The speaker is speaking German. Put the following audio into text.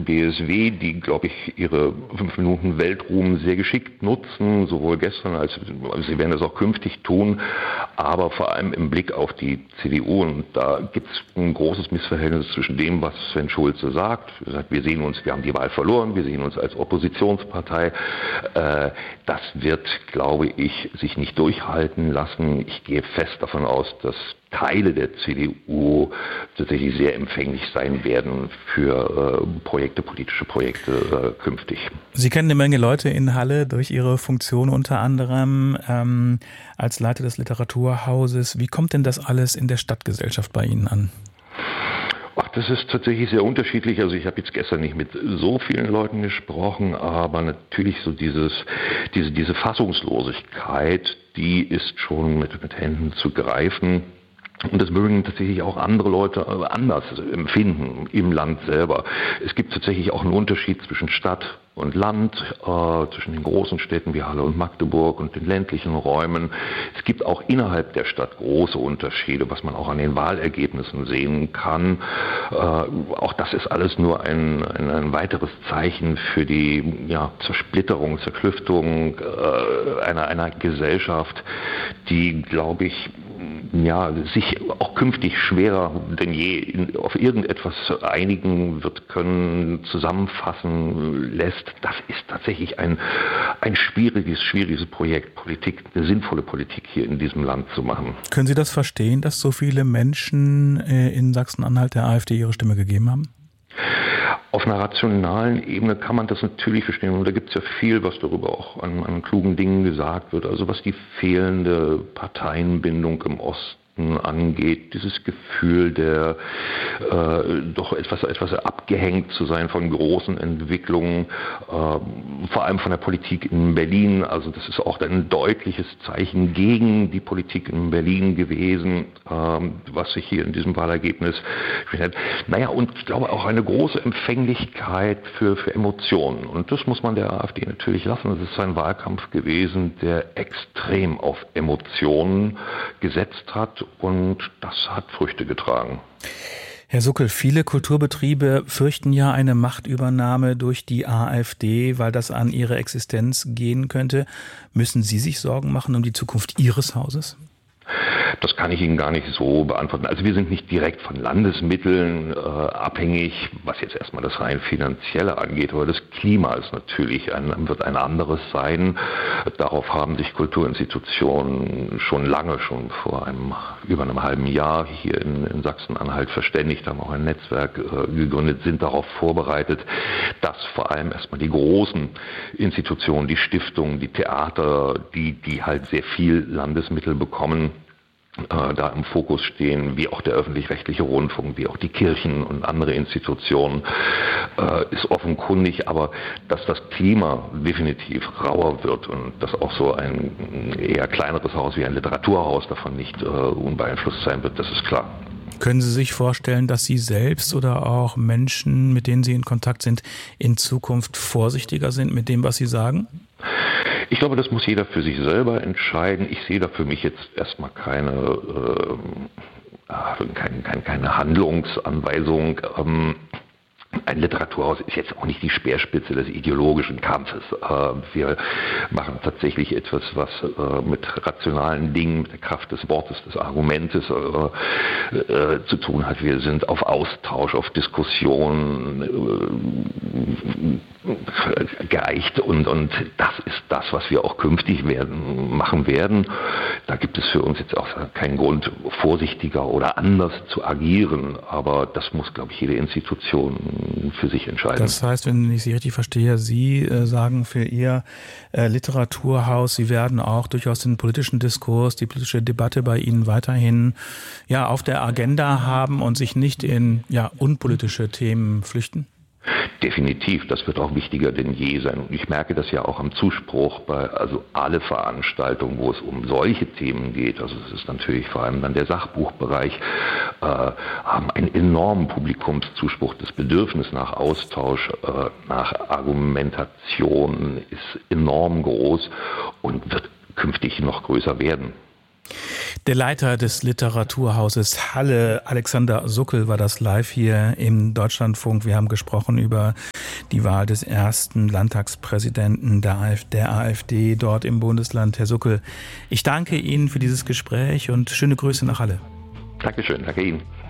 BSW, die, glaube ich, ihre 5 Minuten Weltruhm sehr geschickt nutzen, sowohl gestern als sie werden das auch künftig tun, aber vor allem im Blick auf die CDU. Und da gibt es ein großes Missverhältnis zwischen dem, was Sven Schulze sagt. Er sagt, wir haben die Wahl verloren, wir sehen uns als Oppositionspartei. Das wird, glaube ich, sich nicht durchhalten lassen. Ich gehe fest davon aus, dass Teile der CDU tatsächlich sehr empfänglich sein werden für politische Projekte künftig. Sie kennen eine Menge Leute in Halle durch Ihre Funktion unter anderem als Leiter des Literaturhauses. Wie kommt denn das alles in der Stadtgesellschaft bei Ihnen an? Ach, das ist tatsächlich sehr unterschiedlich. Also ich habe jetzt gestern nicht mit so vielen Leuten gesprochen, aber natürlich so diese Fassungslosigkeit, die ist schon mit Händen zu greifen. Und das mögen tatsächlich auch andere Leute anders empfinden im Land selber. Es gibt tatsächlich auch einen Unterschied zwischen Stadt und Land, zwischen den großen Städten wie Halle und Magdeburg und den ländlichen Räumen. Es gibt auch innerhalb der Stadt große Unterschiede, was man auch an den Wahlergebnissen sehen kann. Auch das ist alles nur ein weiteres Zeichen für die Zersplitterung, Zerklüftung einer Gesellschaft, die, glaube ich, sich auch künftig schwerer denn je auf irgendetwas einigen wird können, zusammenfassen lässt. Das ist tatsächlich ein schwieriges Projekt, eine sinnvolle Politik hier in diesem Land zu machen. Können Sie das verstehen, dass so viele Menschen in Sachsen-Anhalt der AfD ihre Stimme gegeben haben? Auf einer rationalen Ebene kann man das natürlich verstehen. Und da gibt es ja viel, was darüber auch an klugen Dingen gesagt wird. Also was die fehlende Parteienbindung im Osten angeht, dieses Gefühl der doch etwas abgehängt zu sein von großen Entwicklungen, vor allem von der Politik in Berlin. Also das ist auch ein deutliches Zeichen gegen die Politik in Berlin gewesen, was sich hier in diesem Wahlergebnis findet. Und ich glaube auch eine große Empfänglichkeit für Emotionen. Und das muss man der AfD natürlich lassen. Es ist ein Wahlkampf gewesen, der extrem auf Emotionen gesetzt hat. Und das hat Früchte getragen. Herr Suckel, viele Kulturbetriebe fürchten ja eine Machtübernahme durch die AfD, weil das an ihre Existenz gehen könnte. Müssen Sie sich Sorgen machen um die Zukunft Ihres Hauses? Das kann ich Ihnen gar nicht so beantworten. Also wir sind nicht direkt von Landesmitteln abhängig, was jetzt erstmal das rein Finanzielle angeht, aber das Klima ist natürlich wird ein anderes sein. Darauf haben sich Kulturinstitutionen schon vor über einem halben Jahr hier in Sachsen-Anhalt verständigt, haben auch ein Netzwerk gegründet, sind darauf vorbereitet, dass vor allem erstmal die großen Institutionen, die Stiftungen, die Theater, die halt sehr viel Landesmittel bekommen, da im Fokus stehen, wie auch der öffentlich-rechtliche Rundfunk, wie auch die Kirchen und andere Institutionen, ist offenkundig, aber dass das Klima definitiv rauer wird und dass auch so ein eher kleineres Haus wie ein Literaturhaus davon nicht unbeeinflusst sein wird, das ist klar. Können Sie sich vorstellen, dass Sie selbst oder auch Menschen, mit denen Sie in Kontakt sind, in Zukunft vorsichtiger sind mit dem, was Sie sagen? Ich glaube, das muss jeder für sich selber entscheiden. Ich sehe da für mich jetzt erstmal keine Handlungsanweisung. Ein Literaturhaus ist jetzt auch nicht die Speerspitze des ideologischen Kampfes. Wir machen tatsächlich etwas, was mit rationalen Dingen, mit der Kraft des Wortes, des Argumentes zu tun hat. Wir sind auf Austausch, auf Diskussion geeicht und das ist das, was wir auch künftig machen werden. Da gibt es für uns jetzt auch keinen Grund, vorsichtiger oder anders zu agieren, aber das muss, glaube ich, jede Institution für sich entscheiden. Das heißt, wenn ich Sie richtig verstehe, Sie sagen für Ihr Literaturhaus, Sie werden auch durchaus den politischen Diskurs, die politische Debatte bei Ihnen weiterhin auf der Agenda haben und sich nicht in unpolitische Themen flüchten? Definitiv, das wird auch wichtiger denn je sein. Und ich merke das ja auch am Zuspruch bei alle Veranstaltungen, wo es um solche Themen geht. Also es ist natürlich vor allem dann der Sachbuchbereich, haben einen enormen Publikumszuspruch. Das Bedürfnis nach Austausch, nach Argumentation ist enorm groß und wird künftig noch größer werden. Der Leiter des Literaturhauses Halle, Alexander Suckel, war das live hier im Deutschlandfunk. Wir haben gesprochen über die Wahl des ersten Landtagspräsidenten der AfD dort im Bundesland. Herr Suckel, ich danke Ihnen für dieses Gespräch und schöne Grüße nach Halle. Dankeschön, danke Ihnen.